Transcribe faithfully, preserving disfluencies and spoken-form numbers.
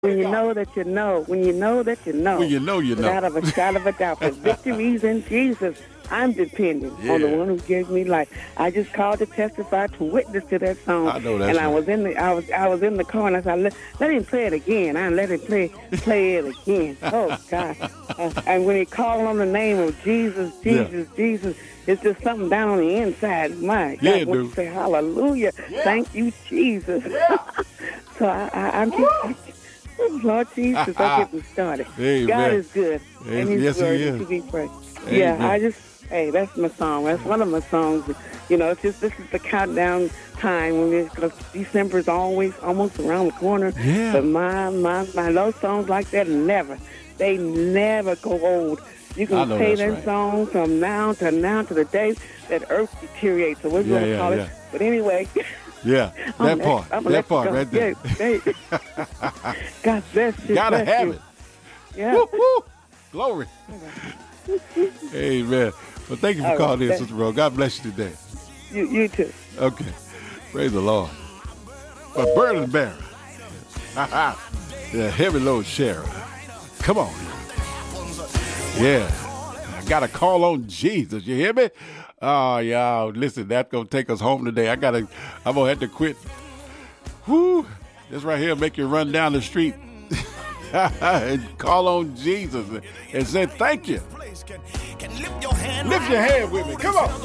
When you know that you know, when you know that you know, When you know you know. without of a shadow of a doubt, for victories in Jesus, I'm depending Yeah. on the one who gives me life. I just called to testify, to witness to that song. I know that's and I right. was in the, I was, I was in the car, and I said, let, let him play it again. I let him play, play it again. Oh God! Uh, and when he called on the name of Jesus, Jesus, Yeah. Jesus, it's just something down on the inside. My God, Yeah, when you dude. say Hallelujah, Yeah. thank you, Jesus. so I, I, I'm just. Lord Jesus, I'm getting started. Amen. God is good, and He's Yes, He worthy is. to be praised. Amen. Yeah, I just, hey, that's my song. That's one of my songs. You know, it's just this is the countdown time when it's, cause December is always almost around the corner. Yeah. But my, my, my love songs like that never, they never go old. You I can know play that's that right. song from now to now to the day that Earth deteriorates. So we're Yeah, going to yeah, call yeah. it. But anyway. Yeah, I'm that let- part. I'm That part right there. Yeah, hey. God bless you. Gotta bless have you. it. Yeah. Woo, woo. Glory. Amen. Well, thank you for All right. calling in, Thank- Sister Rose. God bless you today. You, you too. Okay. Praise the Lord. But burden bearer. The heavy load sharer. Come on. Yeah. I got to call on Jesus. You hear me? Oh, y'all. Listen, that's going to take us home today. I got to, I'm going to have to quit. Whoo. This right here make you run down the street and call on Jesus and say thank you. Lift your hand with me. Come on.